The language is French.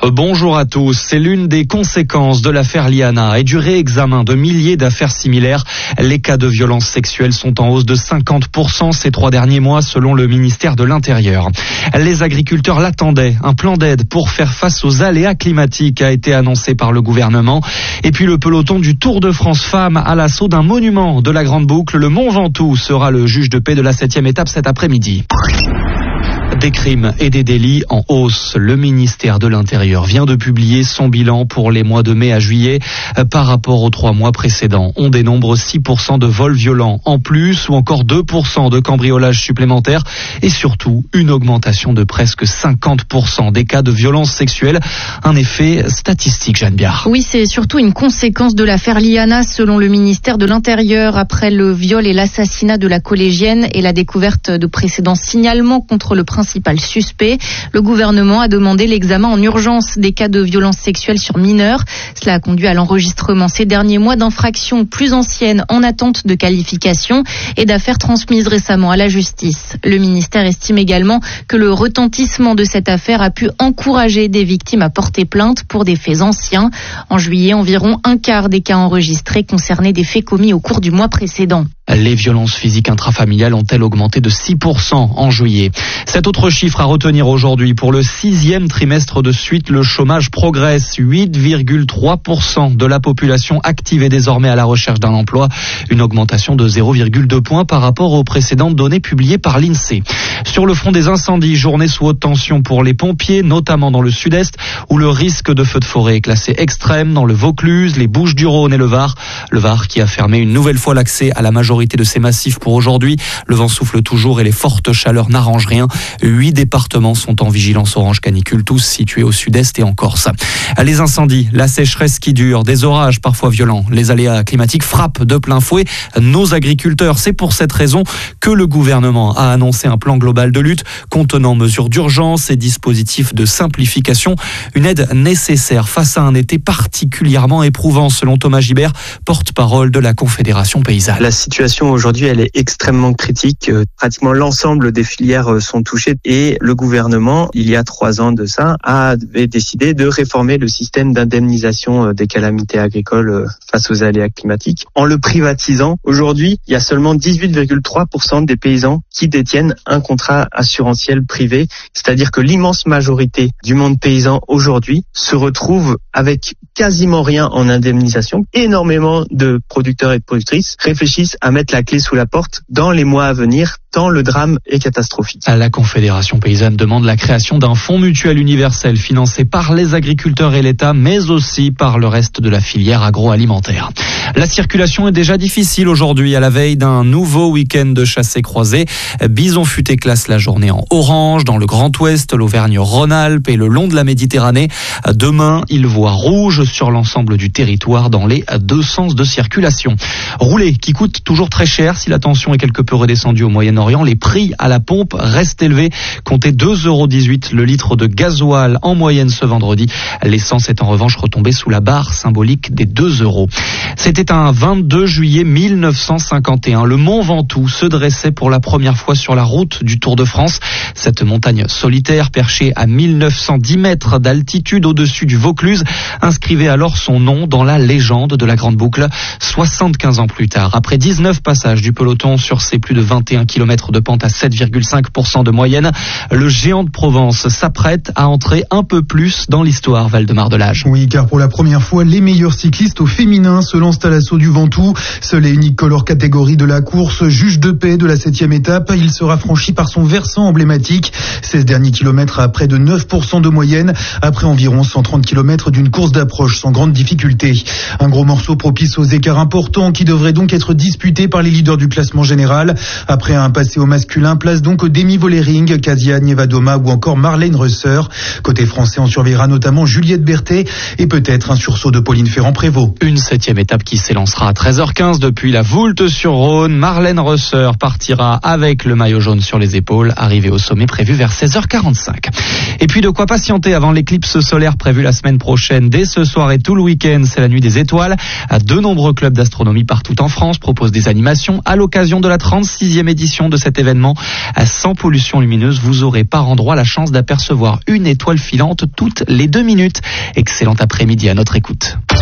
Bonjour à tous. C'est l'une des conséquences de l'affaire Liana et du réexamen de milliers d'affaires similaires. Les cas de violences sexuelles sont en hausse de 50% ces 3 derniers mois selon le ministère de l'Intérieur. Les agriculteurs l'attendaient. Un plan d'aide pour faire face aux aléas climatiques a été annoncé par le gouvernement. Et puis le peloton du Tour de France Femmes à l'assaut d'un monument de la Grande Boucle. Le Mont Ventoux sera le juge de paix de la 7e étape cet après-midi. Des crimes et des délits en hausse. Le ministère de l'Intérieur vient de publier son bilan pour les mois de mai à juillet. Par rapport aux 3 mois précédents, on dénombre 6% de vols violents en plus ou encore 2% de cambriolages supplémentaires et surtout une augmentation de presque 50% des cas de violences sexuelles. Un effet statistique, Jeanne Biard. Oui, c'est surtout une conséquence de l'affaire Liana selon le ministère de l'Intérieur après le viol et l'assassinat de la collégienne et la découverte de précédents signalements contre le principal suspect. Le gouvernement a demandé l'examen en urgence des cas de violences sexuelles sur mineurs. Cela a conduit à l'enregistrement ces derniers mois d'infractions plus anciennes en attente de qualification et d'affaires transmises récemment à la justice. Le ministère estime également que le retentissement de cette affaire a pu encourager des victimes à porter plainte pour des faits anciens. En juillet, environ un quart des cas enregistrés concernaient des faits commis au cours du mois précédent. Les violences physiques intrafamiliales ont-elles augmenté de 6% en juillet. Cet autre chiffre à retenir aujourd'hui, pour le 6e trimestre de suite, le chômage progresse. 8,3% de la population active est désormais à la recherche d'un emploi. Une augmentation de 0,2 points par rapport aux précédentes données publiées par l'INSEE. Sur le front des incendies, journée sous haute tension pour les pompiers, notamment dans le sud-est, où le risque de feu de forêt est classé extrême dans le Vaucluse, les Bouches-du-Rhône et le Var. Le Var qui a fermé une nouvelle fois l'accès à la majorité de ces massifs pour aujourd'hui. Le vent souffle toujours et les fortes chaleurs n'arrangent rien. 8 départements sont en vigilance orange canicule, tous situés au sud-est et en Corse. Les incendies, la sécheresse qui dure, des orages parfois violents, les aléas climatiques frappent de plein fouet nos agriculteurs. C'est pour cette raison que le gouvernement a annoncé un plan global de lutte contenant mesures d'urgence et dispositifs de simplification. Une aide nécessaire face à un été particulièrement éprouvant selon Thomas Gibert, porte-parole de la Confédération paysanne. La situation aujourd'hui, elle est extrêmement critique. Pratiquement l'ensemble des filières sont touchées et le gouvernement, il y a 3 ans de ça, avait décidé de réformer le système d'indemnisation des calamités agricoles face aux aléas climatiques. En le privatisant, aujourd'hui, il y a seulement 18,3% des paysans qui détiennent un contrat assurantiel privé. C'est-à-dire que l'immense majorité du monde paysan aujourd'hui se retrouve avec quasiment rien en indemnisation. Énormément de producteurs et de productrices réfléchissent à mettre la clé sous la porte dans les mois à venir, tant le drame est catastrophique. La Confédération paysanne demande la création d'un fonds mutuel universel financé par les agriculteurs et l'État, mais aussi par le reste de la filière agroalimentaire. La circulation est déjà difficile aujourd'hui à la veille d'un nouveau week-end de chassés-croisés. Bison Futé classe la journée en orange dans le Grand Ouest, l'Auvergne-Rhône-Alpes et le long de la Méditerranée. Demain, il voit rouge sur l'ensemble du territoire dans les 2 sens de circulation. Rouler qui coûte toujours très cher. Si la tension est quelque peu redescendue au Moyen-Orient, les prix à la pompe restent élevés. Comptez 2,18 € le litre de gasoil en moyenne ce vendredi. L'essence est en revanche retombée sous la barre symbolique des 2 €. C'était un 22 juillet 1951. Le Mont Ventoux se dressait pour la première fois sur la route du Tour de France. Cette montagne solitaire, perchée à 1910 mètres d'altitude au-dessus du Vaucluse, inscrivait alors son nom dans la légende de la Grande Boucle. 75 ans plus tard, après 19 passages du peloton sur ses plus de 21 km de pente à 7,5% de moyenne, le géant de Provence s'apprête à entrer un peu plus dans l'histoire, Valdemar Delage. Oui, car pour la première fois, les meilleurs cyclistes au féminin se lancent à l'assaut du Ventoux. Seul et unique color catégorie de la course, juge de paix de la 7e étape, il sera franchi par son versant emblématique. 16 derniers kilomètres à près de 9% de moyenne, après environ 130 km d'une course d'approche sans grande difficulté. Un gros morceau propice aux écarts importants qui devrait donc être disputé par les leaders du classement général. Après un passé au masculin, place donc Demi Vollering, Kasia Nievadoma ou encore Marlène Reusser. Côté français, on surveillera notamment Juliette Berthet et peut-être un sursaut de Pauline Ferrand-Prévot. Une 7e étape qui s'élancera à 13h15 depuis la Voulte-sur-Rhône. Marlène Reusser partira avec le maillot jaune sur les épaules, arrivée au sommet prévu vers 16h45. Et puis de quoi patienter avant l'éclipse solaire prévue la semaine prochaine. Dès ce soir et tout le week-end, c'est la nuit des étoiles. De nombreux clubs d'astronomie partout en France proposent des animations à l'occasion de la 36e édition conditions de cet événement sans pollution lumineuse, vous aurez par endroit la chance d'apercevoir une étoile filante toutes les 2 minutes. Excellent après-midi à notre écoute.